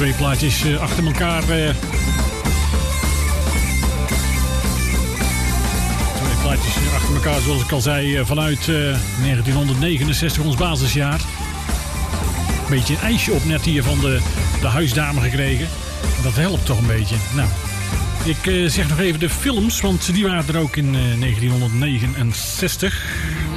Twee plaatjes achter elkaar. Twee plaatjes achter elkaar, zoals ik al zei, vanuit 1969, ons basisjaar. Een beetje een ijsje op net hier van de huisdame gekregen. Dat helpt toch een beetje. Nou, ik zeg nog even de films, want die waren er ook in 1969.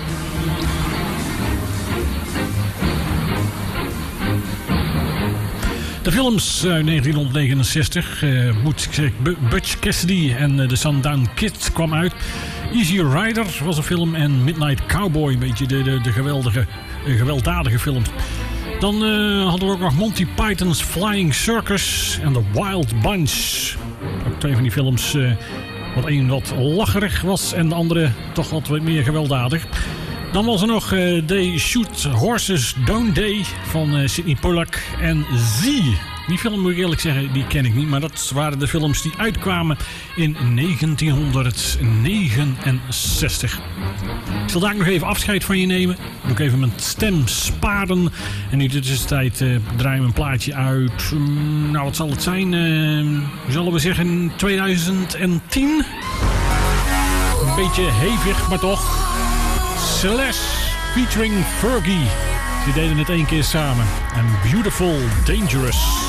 De films uit 1969, moet ik zeggen, Butch Cassidy en The Sundown Kid kwam uit. Easy Rider was een film en Midnight Cowboy, een beetje de gewelddadige films. Dan hadden we ook nog Monty Python's Flying Circus en The Wild Bunch. Ook twee van die films, wat een wat lacherig was en de andere toch wat meer gewelddadig. Dan was er nog They Shoot Horses, Don't They van Sidney Pollack en Z. Die film, moet ik eerlijk zeggen, die ken ik niet. Maar dat waren de films die uitkwamen in 1969. Ik zal daar nog even afscheid van je nemen. Doe ik even mijn stem sparen. En in de tussentijd draaien we een plaatje uit. Nou, wat zal het zijn? Zullen we zeggen 2010? Een beetje hevig, maar toch. Slash featuring Fergie. Ze deden het één keer samen. En Beautiful Dangerous.